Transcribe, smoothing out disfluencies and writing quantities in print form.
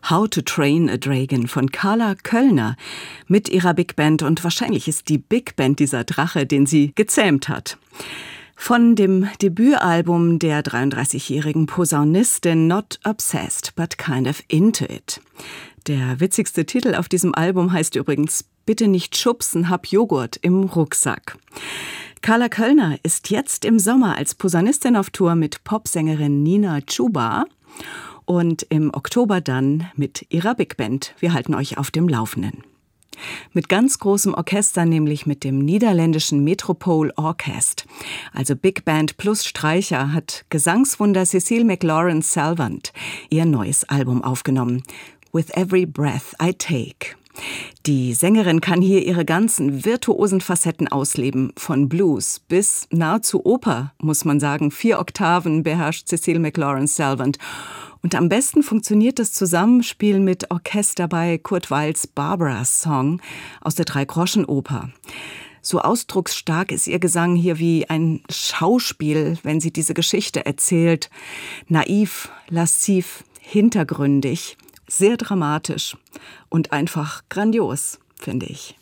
How to Train a Dragon von Carla Köllner mit ihrer Big Band. Und wahrscheinlich ist die Big Band dieser Drache, den sie gezähmt hat. Von dem Debütalbum der 33-jährigen Posaunistin Not Obsessed, but Kind of Into It. Der witzigste Titel auf diesem Album heißt übrigens Bitte nicht schubsen, hab Joghurt im Rucksack. Carla Köllner ist jetzt im Sommer als Posaunistin auf Tour mit Popsängerin Nina Chuba und im Oktober dann mit ihrer Big Band. Wir halten euch auf dem Laufenden. Mit ganz großem Orchester, nämlich mit dem niederländischen Metropole Orkest. Also Big Band plus Streicher hat Gesangswunder Cecile McLaurin-Salvant ihr neues Album aufgenommen. With Every Breath I Take. Die Sängerin kann hier ihre ganzen virtuosen Facetten ausleben. Von Blues bis nahezu Oper, muss man sagen. 4 Oktaven beherrscht Cecile McLaurin-Salvant. Und am besten funktioniert das Zusammenspiel mit Orchester bei Kurt Weils Barbara's Song aus der Dreigroschenoper. So ausdrucksstark ist ihr Gesang hier wie ein Schauspiel, wenn sie diese Geschichte erzählt. Naiv, lasziv, hintergründig, sehr dramatisch und einfach grandios, finde ich.